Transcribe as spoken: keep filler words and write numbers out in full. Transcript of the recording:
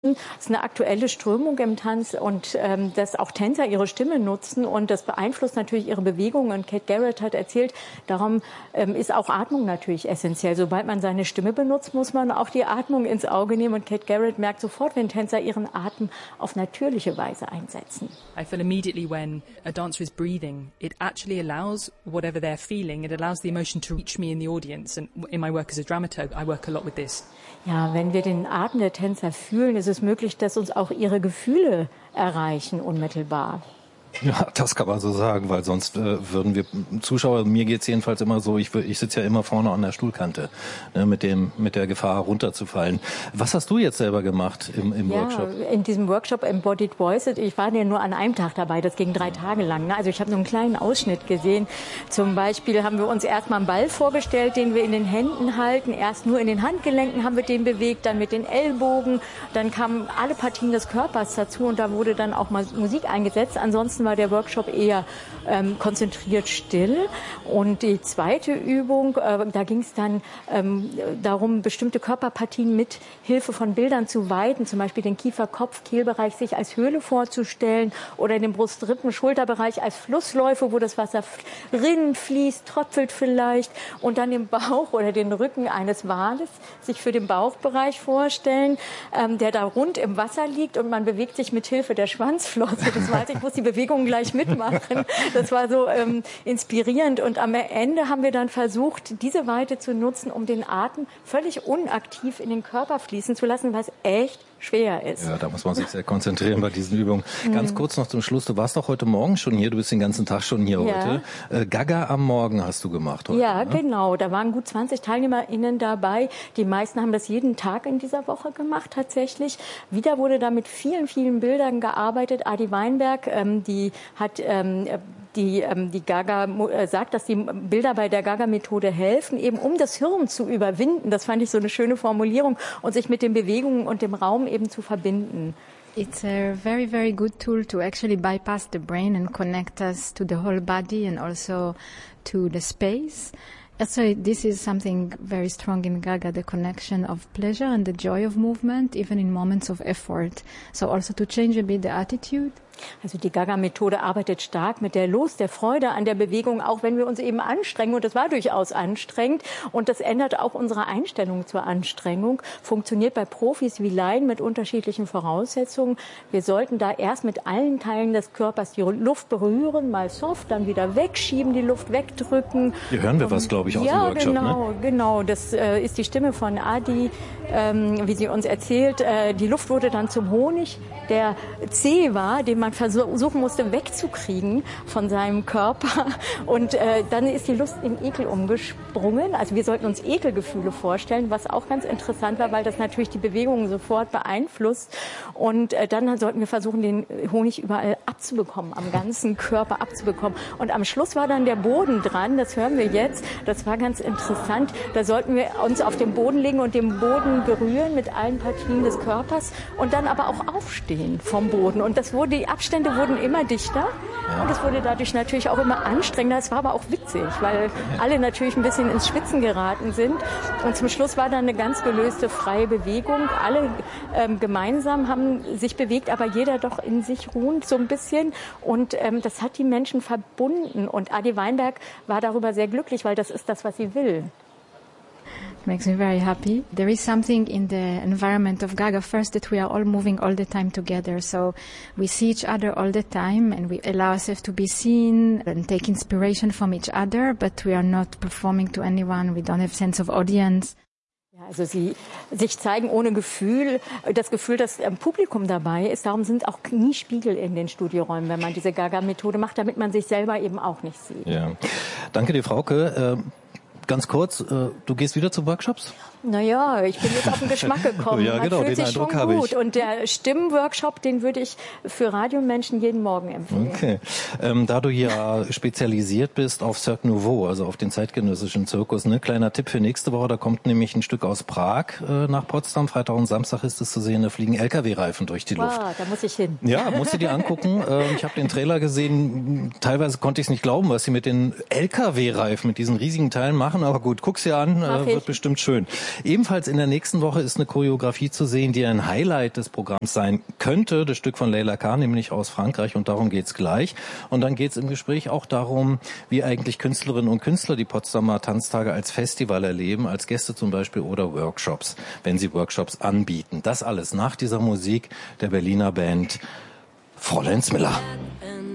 Das ist eine aktuelle Strömung im Tanz und ähm, dass auch Tänzer ihre Stimme nutzen und das beeinflusst natürlich ihre Bewegungen. Und Kate Garrett hat erzählt, darum ähm, ist auch Atmung natürlich essentiell. Sobald man seine Stimme benutzt, muss man auch die Atmung ins Auge nehmen. Und Kate Garrett merkt sofort, wenn Tänzer ihren Atem auf natürliche Weise einsetzen. I feel immediately when a dancer is breathing, it actually allows whatever they're feeling, it allows the emotion to reach me in the audience. And in my work as a dramaturg, I work a lot with this. Ja, wenn wir den Atem der Tänzer fühlen, ist es möglich, dass uns auch ihre Gefühle erreichen unmittelbar. Ja, das kann man so sagen, weil sonst äh, würden wir Zuschauer, mir geht's jedenfalls immer so, ich, ich sitze ja immer vorne an der Stuhlkante, ne, mit dem mit der Gefahr runterzufallen. Was hast du jetzt selber gemacht im, im ja, Workshop? In diesem Workshop Embodied Voices, ich war ja nur an einem Tag dabei, das ging drei Tage lang. Ne? Also ich habe nur einen kleinen Ausschnitt gesehen. Zum Beispiel haben wir uns erstmal einen Ball vorgestellt, den wir in den Händen halten. Erst nur in den Handgelenken haben wir den bewegt, dann mit den Ellbogen. Dann kamen alle Partien des Körpers dazu und da wurde dann auch mal Musik eingesetzt. Ansonsten war der Workshop eher ähm, konzentriert still. Und die zweite Übung, äh, da ging es dann ähm, darum, bestimmte Körperpartien mit Hilfe von Bildern zu weiten, zum Beispiel den Kiefer-Kopf-Kehlbereich sich als Höhle vorzustellen oder den Brust-Rippen-Schulterbereich als Flussläufe, wo das Wasser rinnend fließt, tröpfelt vielleicht und dann den Bauch oder den Rücken eines Wales sich für den Bauchbereich vorstellen, ähm, der da rund im Wasser liegt und man bewegt sich mit Hilfe der Schwanzflosse des Wales. Ich muss die Bewegung gleich mitmachen. Das war so ähm, inspirierend und am Ende haben wir dann versucht, diese Weite zu nutzen, um den Atem völlig unaktiv in den Körper fließen zu lassen, was echt schwer ist. Ja, da muss man sich sehr konzentrieren bei diesen Übungen. Mhm. Ganz kurz noch zum Schluss, du warst doch heute Morgen schon hier, du bist den ganzen Tag schon hier ja. heute. Äh, Gaga am Morgen hast du gemacht heute. Ja, ne? Genau. Da waren gut zwanzig TeilnehmerInnen dabei. Die meisten haben das jeden Tag in dieser Woche gemacht tatsächlich. Wieder wurde da mit vielen, vielen Bildern gearbeitet. Adi Weinberg, ähm, die hat ähm, die ähm, die Gaga äh, sagt, dass die Bilder bei der Gaga-Methode helfen, eben um das Hirn zu überwinden. Das fand ich so eine schöne Formulierung und sich mit den Bewegungen und dem Raum eben zu verbinden. It's a very, very good tool to actually bypass the brain and connect us to the whole body and also to the space. Also, this is something very strong in Gaga, the connection of pleasure and the joy of movement, even in moments of effort. So also to change a bit the attitude. Also die Gaga-Methode arbeitet stark mit der Lust, der Freude an der Bewegung, auch wenn wir uns eben anstrengen. Und das war durchaus anstrengend. Und das ändert auch unsere Einstellung zur Anstrengung. Funktioniert bei Profis wie Laien mit unterschiedlichen Voraussetzungen. Wir sollten da erst mit allen Teilen des Körpers die Luft berühren, mal soft, dann wieder wegschieben, die Luft wegdrücken. Hier hören wir was, glaube ich, aus ja, dem Workshop. Genau, ne? genau. Das äh, ist die Stimme von Adi, ähm, wie sie uns erzählt. Äh, die Luft wurde dann zum Honig, der zäh war, den man versuchen musste wegzukriegen von seinem Körper und äh, dann ist die Lust in Ekel umgesprungen. Also wir sollten uns Ekelgefühle vorstellen, was auch ganz interessant war, weil das natürlich die Bewegungen sofort beeinflusst und äh, dann sollten wir versuchen, den Honig überall abzubekommen, am ganzen Körper abzubekommen und am Schluss war dann der Boden dran, das hören wir jetzt, das war ganz interessant, da sollten wir uns auf den Boden legen und den Boden berühren mit allen Partien des Körpers und dann aber auch aufstehen vom Boden und das wurde die Abstände wurden immer dichter ja. und es wurde dadurch natürlich auch immer anstrengender. Es war aber auch witzig, weil alle natürlich ein bisschen ins Schwitzen geraten sind. Und zum Schluss war dann eine ganz gelöste, freie Bewegung. Alle ähm, gemeinsam haben sich bewegt, aber jeder doch in sich ruhend so ein bisschen. Und ähm, das hat die Menschen verbunden. Und Adi Weinberg war darüber sehr glücklich, weil das ist das, was sie will. It makes me very happy. There is something in the environment of Gaga first that we are all moving all the time together. So we see each other all the time and we allow ourselves to be seen and take inspiration from each other, but we are not performing to anyone. We don't have sense of audience. Ja, also sie sich zeigen ohne Gefühl, das Gefühl, dass ein Publikum dabei ist. Darum sind auch nie Spiegel in den Studioräumen, wenn man diese Gaga-Methode macht, damit man sich selber eben auch nicht sieht. Ja. Danke dir, Frauke. Ähm Ganz kurz, äh, du gehst wieder zu Workshops? Naja, ich bin jetzt auf den Geschmack gekommen. Ja, genau, Man fühlt den sich Eindruck schon habe gut. ich. Und der Stimmenworkshop, den würde ich für Radiomenschen jeden Morgen empfehlen. Okay. Ähm, da du ja spezialisiert bist auf Cirque Nouveau, also auf den zeitgenössischen Zirkus, ne? Kleiner Tipp für nächste Woche, da kommt nämlich ein Stück aus Prag äh, nach Potsdam. Freitag und Samstag ist es zu sehen, da fliegen L K W-Reifen durch die Luft. Wow, da muss ich hin. Ja, musst du dir angucken. äh, ich habe den Trailer gesehen, teilweise konnte ich es nicht glauben, was sie mit den L K W-Reifen, mit diesen riesigen Teilen machen, aber gut, guck's dir an, äh, wird bestimmt schön. Ebenfalls in der nächsten Woche ist eine Choreografie zu sehen, die ein Highlight des Programms sein könnte. Das Stück von Leila Kahn, nämlich aus Frankreich, und darum geht's gleich. Und dann geht's im Gespräch auch darum, wie eigentlich Künstlerinnen und Künstler die Potsdamer Tanztage als Festival erleben, als Gäste zum Beispiel oder Workshops, wenn sie Workshops anbieten. Das alles nach dieser Musik der Berliner Band Fräulein Smiller.